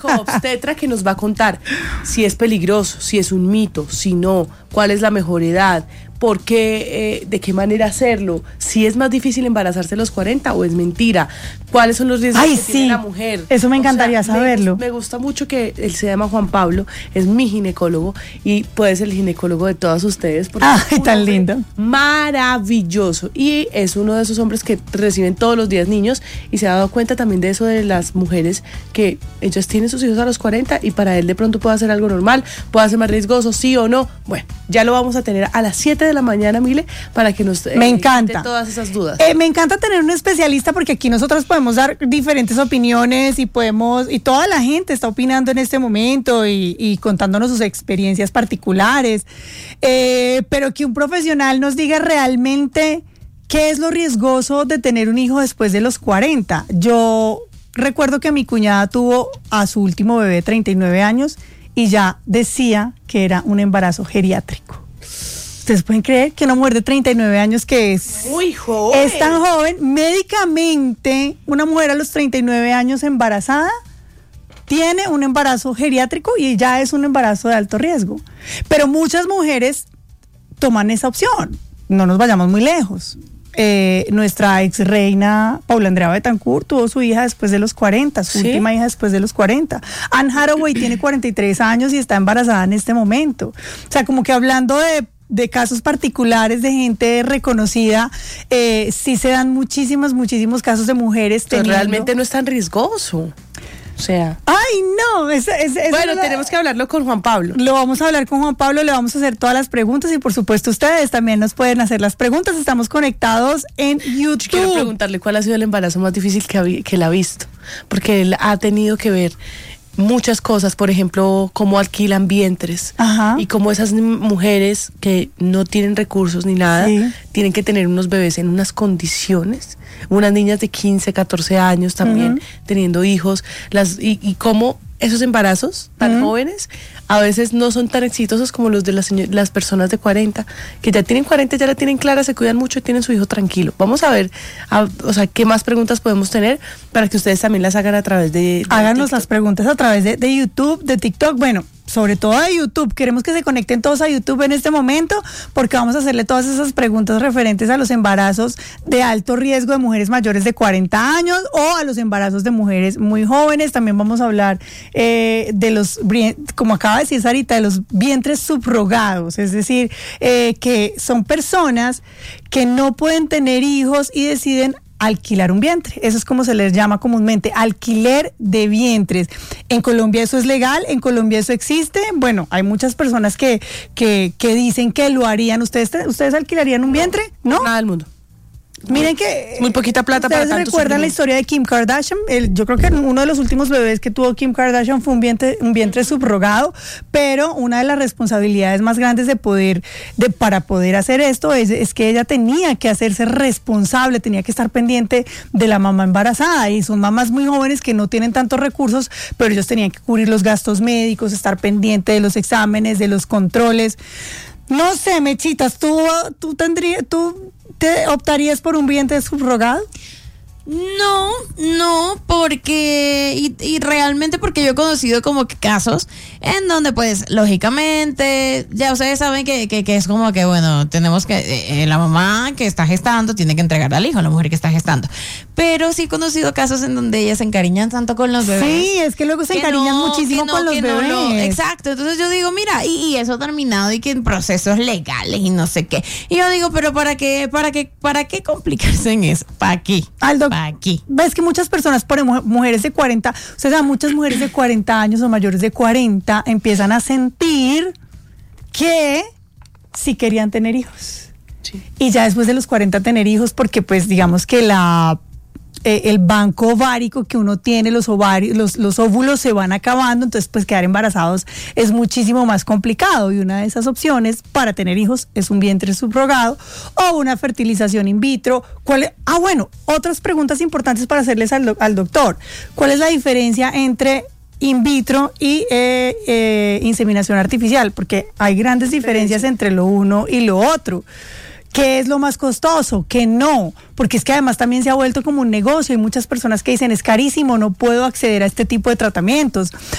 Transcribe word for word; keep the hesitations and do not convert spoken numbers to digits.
obstetra que nos va a contar si es peligroso, si es un mito, si no, cuál es la mejor edad, por qué, eh, de qué manera hacerlo, si es más difícil embarazarse a los cuarenta o es mentira, cuáles son los riesgos Ay, que sí. tiene la mujer. Eso me encantaría o sea, saberlo. Me, me gusta mucho que él se llama Juan Pablo, es mi ginecólogo y puede ser el ginecólogo de todas ustedes. Porque Ay, es un tan hombre lindo. Maravilloso. Y es uno de esos hombres que reciben todos los días niños y se ha dado cuenta también de eso de las mujeres, que ellas tienen sus hijos a los cuarenta y para él de pronto puede hacer algo normal, puede ser más riesgoso, sí o no. Bueno, ya lo vamos a tener a las siete de la mañana, Mile, para que nos eh, me encanta todas esas dudas. Eh, me encanta tener un especialista porque aquí nosotros podemos dar diferentes opiniones y podemos, y toda la gente está opinando en este momento y, y contándonos sus experiencias particulares, eh, pero que un profesional nos diga realmente qué es lo riesgoso de tener un hijo después de los cuarenta. Yo recuerdo que mi cuñada tuvo a su último bebé de treinta y nueve años y ya decía que era un embarazo geriátrico. ¿Ustedes pueden creer que una mujer de treinta y nueve años, que es muy joven, es tan joven, médicamente una mujer a los treinta y nueve años embarazada tiene un embarazo geriátrico y ya es un embarazo de alto riesgo? Pero muchas mujeres toman esa opción. No nos vayamos muy lejos. Eh, nuestra ex reina Paula Andrea Betancourt tuvo su hija después de los cuarenta, su ¿Sí? última hija después de los cuarenta. Anne Hathaway tiene cuarenta y tres años y está embarazada en este momento. O sea, como que hablando de de casos particulares de gente reconocida, eh, sí se dan muchísimos, muchísimos casos de mujeres Pero teniendo... realmente no es tan riesgoso. O sea... ¡Ay, no! Es, es, es bueno, la... tenemos que hablarlo con Juan Pablo. Lo vamos a hablar con Juan Pablo, le vamos a hacer todas las preguntas y por supuesto ustedes también nos pueden hacer las preguntas. Estamos conectados en YouTube. Yo quiero preguntarle cuál ha sido el embarazo más difícil que, ha, que él ha visto, porque él ha tenido que ver muchas cosas, por ejemplo, cómo alquilan vientres. Ajá. Y cómo esas mujeres que no tienen recursos ni nada, sí, tienen que tener unos bebés en unas condiciones, unas niñas de quince, catorce años también, uh-huh, teniendo hijos, las y, y cómo esos embarazos tan uh-huh jóvenes a veces no son tan exitosos como los de las, las personas de cuarenta, que ya tienen cuarenta, ya la tienen clara, se cuidan mucho y tienen su hijo tranquilo. Vamos a ver, a, o sea, qué más preguntas podemos tener para que ustedes también las hagan a través de, de Háganos TikTok. Las preguntas a través de, de YouTube, de TikTok, bueno, sobre todo de YouTube. Queremos que se conecten todos a YouTube en este momento porque vamos a hacerle todas esas preguntas referentes a los embarazos de alto riesgo de mujeres mayores de cuarenta años o a los embarazos de mujeres muy jóvenes. También vamos a hablar eh, de los, como acaba de decir Sarita, de los vientres subrogados, es decir, eh, que son personas que no pueden tener hijos y deciden alquilar un vientre. Eso es como se les llama comúnmente, alquiler de vientres. En Colombia eso es legal, en Colombia eso existe. Bueno, hay muchas personas que, que, que dicen que lo harían. ¿Ustedes, ¿Ustedes alquilarían un vientre? ¿No? Nada del mundo. Miren que muy poquita plata para tanto. ¿Ustedes recuerdan la historia de Kim Kardashian? El, yo creo que uno de los últimos bebés que tuvo Kim Kardashian fue un vientre, un vientre subrogado, pero una de las responsabilidades más grandes de poder, de para poder hacer esto es, es que ella tenía que hacerse responsable, tenía que estar pendiente de la mamá embarazada, y son mamás muy jóvenes que no tienen tantos recursos, pero ellos tenían que cubrir los gastos médicos, estar pendiente de los exámenes, de los controles. No sé, Mechitas, ¿tú, tú tendrías, tú te optarías por un vientre subrogado? No, no, porque y, y realmente porque yo he conocido como que casos en donde pues lógicamente ya ustedes saben que, que, que es como que bueno, tenemos que, eh, la mamá que está gestando tiene que entregar al hijo, la mujer que está gestando, pero sí he conocido casos en donde ellas se encariñan tanto con los bebés. Sí, es que luego se encariñan no, muchísimo no, con los bebés. No lo, exacto, entonces yo digo, mira, y, y eso terminado y que en procesos legales y no sé qué, y yo digo, pero ¿para qué, para qué, para qué complicarse en eso? ¿Para qué? Aldo, aquí. Ves que muchas personas, por ejemplo, mujeres de cuarenta, o sea, muchas mujeres de cuarenta años o mayores de cuarenta empiezan a sentir que sí querían tener hijos. Sí. Y ya después de los cuarenta tener hijos, porque pues digamos que la eh, el banco ovárico que uno tiene, los ovarios, los, los óvulos se van acabando, entonces pues quedar embarazados es muchísimo más complicado, y una de esas opciones para tener hijos es un vientre subrogado o una fertilización in vitro. ¿Cuál? Ah, bueno, otras preguntas importantes para hacerles al, al doctor. ¿Cuál es la diferencia entre in vitro y eh, eh, inseminación artificial? Porque hay grandes diferencia entre lo uno y lo otro. ¿Qué es lo más costoso? ¿Qué no? Porque es que además también se ha vuelto como un negocio. Hay muchas personas que dicen, es carísimo, no puedo acceder a este tipo de tratamientos.